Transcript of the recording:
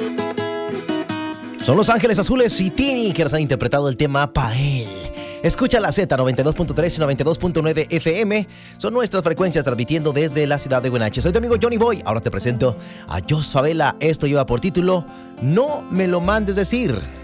Son Los Ángeles Azules y Tini que nos han interpretado el tema Pa' él. Escucha la Z 92.3 y 92.9 FM. Son nuestras frecuencias transmitiendo desde la ciudad de Huenache. Soy tu amigo Johnny Boy. Ahora te presento a Jos Favela. Esto lleva por título No me lo mandes decir.